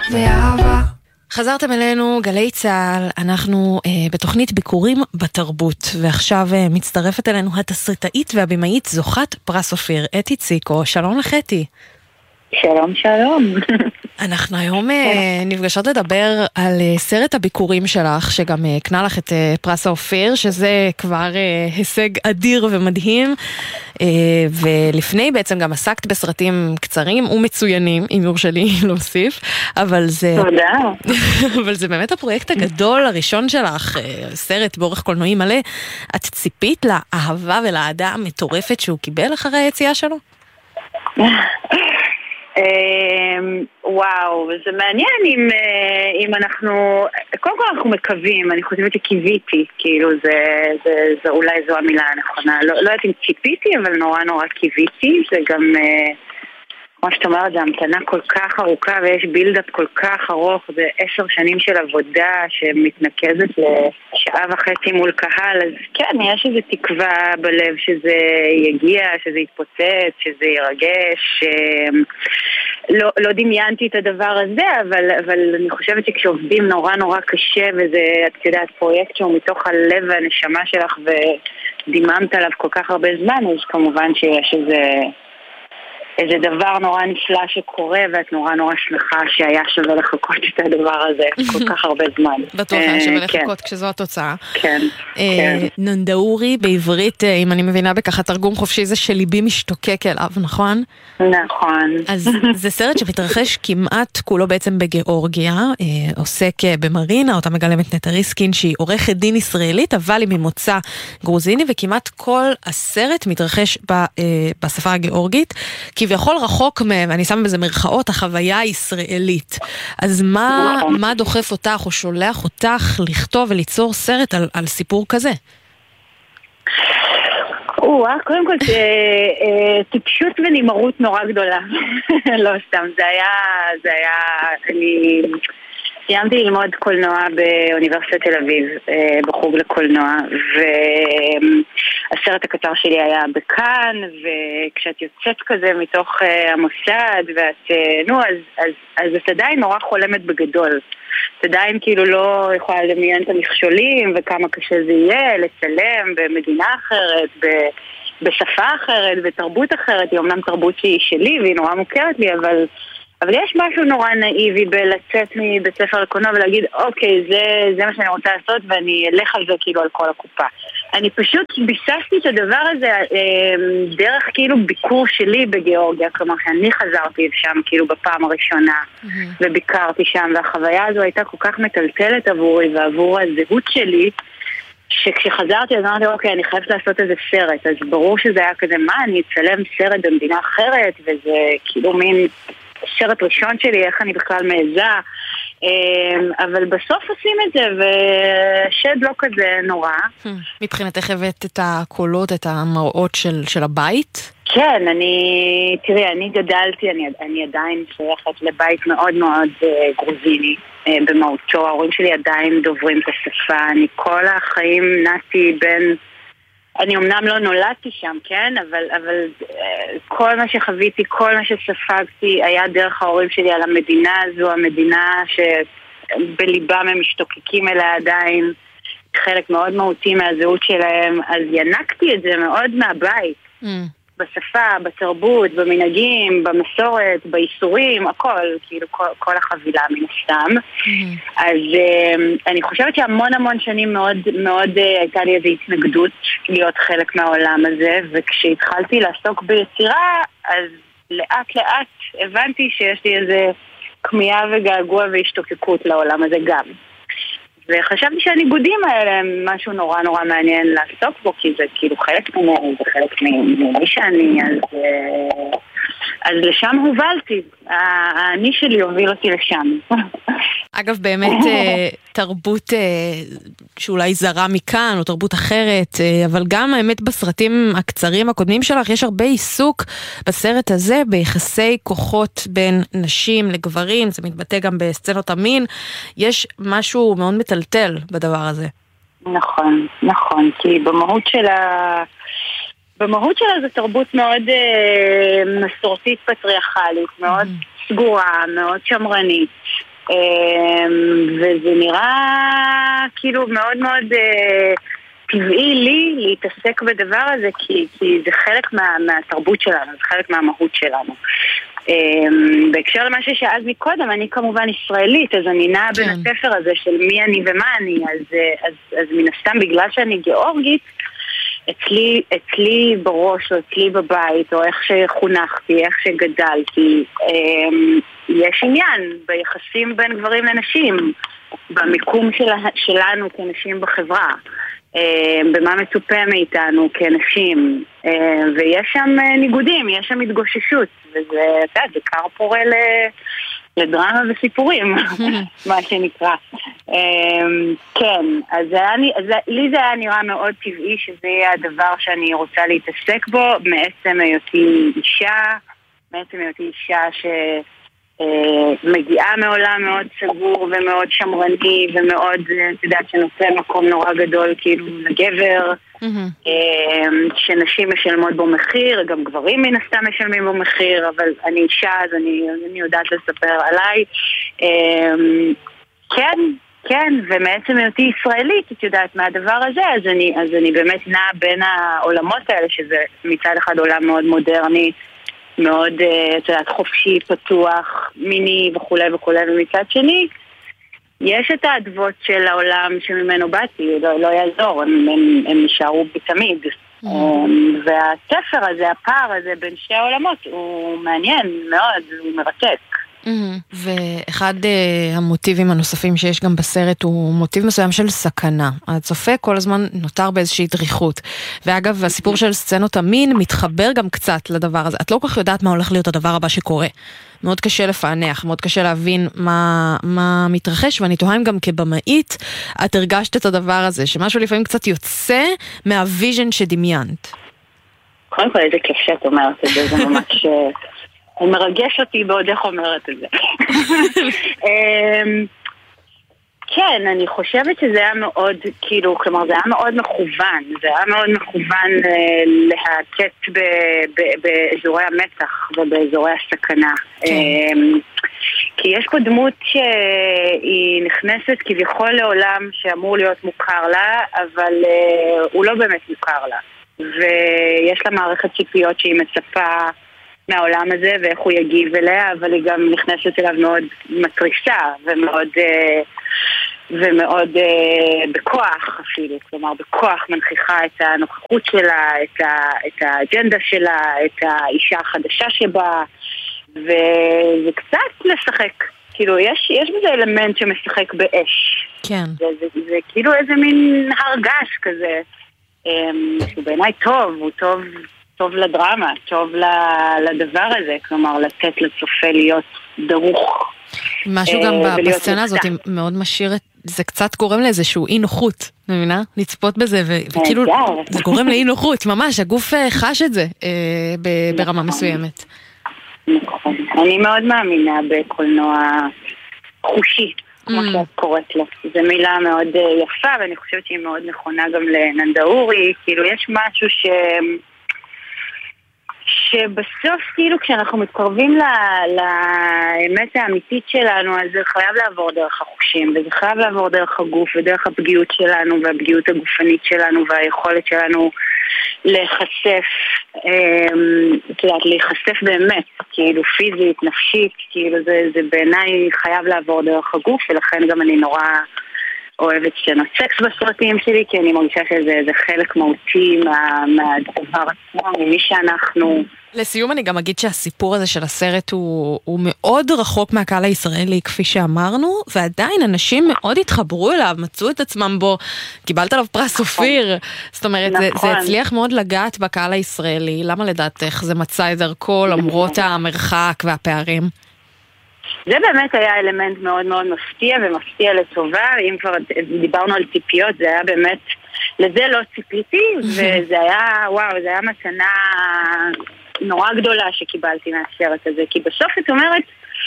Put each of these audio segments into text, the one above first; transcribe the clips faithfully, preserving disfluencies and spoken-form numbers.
ואהבה. חזרתם אלינו, גלי צהל, אנחנו אה, בתוכנית ביקורים בתרבות, ועכשיו אה, מצטרפת אלינו התסריטאית והבימאית זוכת פרס אופיר, אתי ציקו. שלום לך אתי. שלום שלום. אנחנו היום אה, נפגשות לדבר על אה, סרט הביקורים שלך, שגם אה, קנה לך את אה, פרס האופיר, שזה כבר אה, הישג אדיר ומדהים, אה, ולפני בעצם גם עסקת בסרטים קצרים ומצוינים, אם יורשה לי להוסיף, אבל זה... תודה. אבל זה באמת הפרויקט הגדול הראשון שלך, אה, סרט באורך קולנועי מלא. את ציפית לאהבה ולאהדה המטורפת שהוא קיבל אחרי היציאה שלו? וואו, זה מעניין אם, אם אנחנו, קודם כל אנחנו מקווים, אני חושבת שקיוויתי, כאילו זה, זה, זה אולי זו המילה הנכונה, לא, לא יודעת אם ציפיתי, אבל נורא נורא קיוויתי, זה גם, כמו שאת אומרת, זה המתנה כל כך ארוכה ויש בילדאפ כל כך ארוך, זה עשר שנים של עבודה שמתנקזת לשעה וחצי מול קהל, אז כן, יש איזו תקווה בלב שזה יגיע, שזה יתפוצץ, שזה ירגש. לא, לא דמיינתי את הדבר הזה, אבל, אבל אני חושבת שכשעובדים נורא נורא קשה, וזה, את יודעת, פרויקט שהוא מתוך הלב והנשמה שלך ודיממת עליו כל כך הרבה זמן, אז כמובן שיש איזה... איזה דבר נורא נפלא שקורה, ואת נורא נורא שמחה שהיה שווה לחכות את הדבר הזה כל כך הרבה זמן. בטוח היה שווה לחכות כשזו התוצאה. כן, כן. ננדאורי בעברית, אם אני מבינה בככה תרגום חופשי, זה שליבי משתוקק אליו, נכון? נכון. אז זה סרט שמתרחש כמעט כולו בעצם בגיאורגיה, עוסק במרינה, אותה מגלמת נטע ריסקין, שהיא עורכת דין ישראלית, אבל היא ממוצא גרוזיני, וכמעט כל הסרט מתרחש בשפה הגיאורגית, כביכול רחוק מהם, ואני שמה בזה מרכאות, החוויה הישראלית. אז מה, מה דוחף אותך או שולח אותך לכתוב וליצור סרט על, על סיפור כזה? או, קודם כל זה טיפשות ונמרות נורא גדולה. לא סתם, זה היה, זה היה, אני סיימתי ללמוד קולנוע באוניברסיטת תל אביב, בחוג לקולנוע, והסרט הקצר שלי היה בכאן, וכשאת יוצאת כזה מתוך המוסד, ואת, נו, אז, אז, אז את עדיין נורא חולמת בגדול. את עדיין כאילו לא יכולה לדמיין את המכשולים, וכמה קשה זה יהיה, לצלם במדינה אחרת, ב... בשפה אחרת, בתרבות אחרת. היא אומנם תרבות שהיא שלי, והיא נורא מוכרת לי, אבל... אבל יש משהו נורא נאיבי בלצאת מבית ספר לקולנוע ולהגיד, אוקיי, זה, זה מה שאני רוצה לעשות, ואני אלך על זה כאילו על כל הקופה. אני פשוט ביססתי את הדבר הזה אה, דרך כאילו ביקור שלי בגיאורגיה, כלומר שאני חזרתי שם כאילו בפעם הראשונה, mm-hmm. וביקרתי שם, והחוויה הזו הייתה כל כך מטלטלת עבורי ועבור הזהות שלי, שכשחזרתי אז אמרתי, אוקיי, אני חייבת לעשות איזה סרט, אז ברור שזה היה כזה, מה, אני אצלם סרט במדינה אחרת, וזה כאילו מין... סרט ראשון שלי, איך אני בכלל מעזה, אבל בסוף עושים את זה, ושד לא כזה נורא. מבחינתך הבאת את הקולות, את המראות של, של הבית? כן, אני, תראי, אני גדלתי, אני, אני עדיין שייכת לבית מאוד מאוד גרוזיני, במהותו, ההורים שלי עדיין דוברים את השפה, אני כל החיים נעתי בין... אני אמנם לא נולדתי שם, כן? אבל, אבל כל מה שחוויתי, כל מה שספגתי היה דרך ההורים שלי על המדינה הזו, המדינה שבליבם הם משתוקקים אליה עדיין, חלק מאוד מהותי מהזהות שלהם, אז ינקתי את זה מאוד מהבית. Mm. בשפה, בתרבות, במנהגים, במסורת, באיסורים, הכל, כאילו כל, כל החבילה מן הסתם. Mm-hmm. אז uh, אני חושבת שהמון המון שנים מאוד, מאוד uh, הייתה לי איזו התנגדות להיות חלק מהעולם הזה, וכשהתחלתי לעסוק ביצירה, אז לאט לאט הבנתי שיש לי איזה כמיהה וגעגוע והשתוקקות לעולם הזה גם. וחשבתי שהניגודים האלה הם משהו נורא נורא מעניין לעסוק בו, כי זה כאילו חלק ממני, זה חלק ממי שאני, אז, אז לשם הובלתי. האני שלי הוביל אותי לשם. אגב, באמת תרבות שאולי זרה מכאן, או תרבות אחרת, אבל גם האמת בסרטים הקצרים הקודמים שלך, יש הרבה עיסוק בסרט הזה, ביחסי כוחות בין נשים לגברים, זה מתבטא גם בסצנות המין, יש משהו מאוד מטלטל בדבר הזה. נכון, נכון, כי במהות של ה... במהות שלה זו תרבות מאוד אה, מסורתית פטריארכלית, מאוד mm. סגורה, מאוד שמרנית. וזה נראה כאילו מאוד מאוד טבעי לי להתעסק בדבר הזה, כי, כי זה חלק מה, מהתרבות שלנו, זה חלק מהמהות שלנו. בהקשר למה ששאלת מקודם, אני כמובן ישראלית, אז אני נעה בין הספר הזה של מי אני ומה אני, אז, אז, אז מן הסתם בגלל שאני גיאורגית, אצלי, אצלי בראש או אצלי בבית, או איך שחונכתי, איך שגדלתי, יש עניין ביחסים בין גברים לנשים, במיקום שלה, שלנו כנשים בחברה, במה מצופה מאיתנו כנשים, ויש שם ניגודים, יש שם התגוששות, וזה, אתה יודע, זה קר פורה לדרמה וסיפורים, מה שנקרא. כן, אז לי זה היה נראה מאוד טבעי שזה יהיה הדבר שאני רוצה להתעסק בו, מעצם היותי אישה, מעצם היותי אישה ש... מגיעה מעולם מאוד סגור ומאוד שמרני ומאוד, אתה יודעת, שנושא מקום נורא גדול כאילו לגבר, שנשים משלמות בו מחיר, גם גברים מן הסתם משלמים בו מחיר, אבל אני אישה אז אני, אני יודעת לספר עליי. כן, כן, ומעצם היותי ישראלית, את יודעת, מהדבר הזה, אז אני, אז אני באמת נעה בין העולמות האלה, שזה מצד אחד עולם מאוד מודרני, מאוד, את יודעת, חופשי, פתוח, מיני וכו' וכו', ומצד שני, יש את העדבות של העולם שממנו באתי, לא, לא יעזור, הם, הם, הם נשארו בי תמיד. Mm-hmm. והספר הזה, הפער הזה בין שתי העולמות, הוא מעניין מאוד, הוא מרתק. Mm-hmm. ואחד uh, המוטיבים הנוספים שיש גם בסרט הוא מוטיב מסוים של סכנה. הצופה כל הזמן נותר באיזושהי דריכות. ואגב, הסיפור של סצנות המין מתחבר גם קצת לדבר הזה. את לא כל כך יודעת מה הולך להיות הדבר הבא שקורה. מאוד קשה לפענח, מאוד קשה להבין מה, מה מתרחש, ואני תוהה אם גם כבמאית את הרגשת את הדבר הזה, שמשהו לפעמים קצת יוצא מהוויז'ן שדמיינת. קודם כל, איזה כיף שאת אומרת את זה, זה ממש... הוא מרגש אותי בעוד איך אומרת את זה. כן, אני חושבת שזה היה מאוד, כאילו, כלומר, זה היה מאוד מכוון, זה היה מאוד מכוון להקט באזורי המתח ובאזורי הסכנה. כי יש פה דמות שהיא נכנסת כביכול לעולם שאמור להיות מוכר לה, אבל הוא לא באמת מוכר לה. ויש לה מערכת ציפיות שהיא מצפה מהעולם הזה ואיך הוא יגיב אליה, אבל היא גם נכנסת אליו מאוד מטריסה ומאוד ומאוד בכוח אפילו, כלומר בכוח מנכיחה את הנוכחות שלה, את, ה, את האג'נדה שלה, את האישה החדשה שבה, וזה קצת לשחק, כאילו יש, יש בזה אלמנט שמשחק באש. כן. זה, זה, זה, זה כאילו איזה מין הרגש כזה, שהוא בעיניי טוב, הוא טוב טוב לדרמה, טוב לדבר הזה, כלומר לתת לצופה להיות דרוך. משהו גם בסצנה הזאת מאוד משאיר, זה קצת גורם לאיזשהו אי נוחות, מבינה? לצפות בזה, וכאילו זה גורם לאי נוחות, ממש, הגוף חש את זה ברמה מסוימת. נכון, אני מאוד מאמינה בקולנוע חושי, כמו שאת קוראת לו. זו מילה מאוד יפה, ואני חושבת שהיא מאוד נכונה גם לננדאורי, כאילו יש משהו ש... שבסוף כאילו כשאנחנו מתקרבים לאמת האמיתית שלנו, אז זה חייב לעבור דרך החושים, וזה חייב לעבור דרך הגוף ודרך הפגיעות שלנו והפגיעות הגופנית שלנו והיכולת שלנו להיחשף, את יודעת, להיחשף באמת, כאילו פיזית, נפשית, כאילו זה, זה בעיניי חייב לעבור דרך הגוף, ולכן גם אני נורא אוהבת סצנות סקס בסרטים שלי, כי אני מרגישה שזה חלק מהותי מה, מהדבר עצמו, ממי שאנחנו... לסיום אני גם אגיד שהסיפור הזה של הסרט הוא, הוא מאוד רחוק מהקהל הישראלי, כפי שאמרנו, ועדיין אנשים מאוד התחברו אליו, מצאו את עצמם בו, קיבלת עליו פרס אופיר, זאת אומרת, נכון. זה, זה הצליח מאוד לגעת בקהל הישראלי, למה לדעתך זה מצא את דרכו למרות המרחק והפערים? זה באמת היה אלמנט מאוד מאוד מפתיע, ומפתיע לטובה, אם כבר דיברנו על ציפיות, זה היה באמת, לזה לא ציפיתי, וזה היה, וואו, זה היה מתנה נורא גדולה שקיבלתי מהסרט הזה, כי בסוף את אומרת,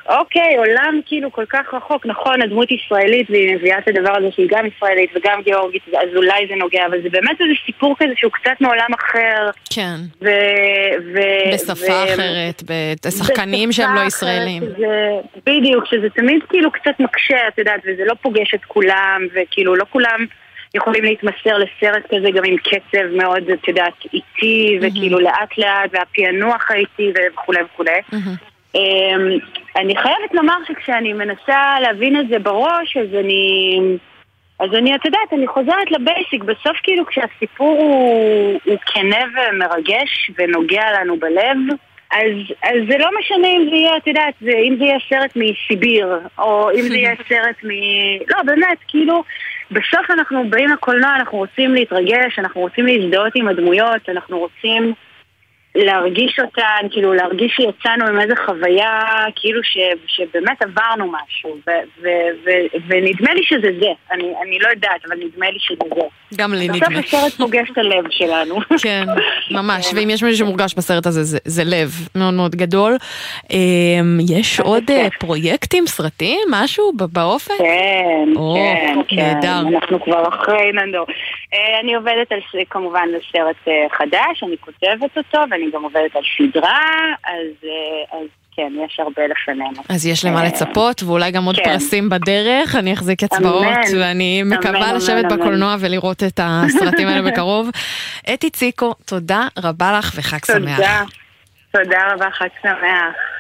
אוקיי, עולם כאילו כל כך רחוק, נכון, הדמות ישראלית והיא מביאה את הדבר הזה שהיא גם ישראלית וגם גיאורגית, אז אולי זה נוגע, אבל זה באמת איזה סיפור כזה שהוא קצת מעולם אחר. כן. ו... ו... בשפה ו... אחרת, בשחקנים שהם לא ישראלים. זה... בדיוק, שזה תמיד כאילו קצת מקשה, את יודעת, וזה לא פוגש את כולם, וכאילו לא כולם יכולים להתמסר לסרט כזה גם עם קצב מאוד, את יודעת, איטי, וכאילו לאט לאט, והפענוח האיטי וכולי וכולי. אני חייבת לומר שכשאני מנסה להבין את זה בראש, אז אני, אז אני, את יודעת, אני חוזרת לבייסיק, בסוף כאילו כשהסיפור הוא, הוא כנה ומרגש ונוגע לנו בלב, אז, אז זה לא משנה אם זה יהיה, את יודעת, זה, אם זה יהיה סרט מסיביר, או אם זה יהיה סרט מ... לא, באמת, כאילו, בסוף אנחנו באים לקולנוע, אנחנו רוצים להתרגש, אנחנו רוצים להזדהות עם הדמויות, אנחנו רוצים להרגיש אותן, כאילו להרגיש שיצאנו עם איזו חוויה, כאילו ש, שבאמת עברנו משהו, ו, ו, ו, ונדמה לי שזה זה, אני, אני לא יודעת, אבל נדמה לי שזה זה. גם לי נדמה. בסוף הסרט פוגש את הלב שלנו. כן, ממש, ואם יש מישהו שמורגש בסרט הזה, זה, זה לב מאוד מאוד גדול. יש עוד פרויקטים, סרטים, משהו באופן? כן, כן, כן, נהדר. אנחנו כבר אחרי נדור. אני עובדת על, כמובן על סרט חדש, אני כותבת אותו, ואני גם עובדת על סדרה, אז, אז כן, יש הרבה לפנינו. אז יש למה לצפות, ואולי גם עוד פרסים בדרך, אני אחזיק אצבעות, ואני מקווה לשבת בקולנוע ולראות את הסרטים האלה בקרוב. אתי ציקו, תודה רבה לך וחג שמח. תודה, תודה רבה, חג שמח.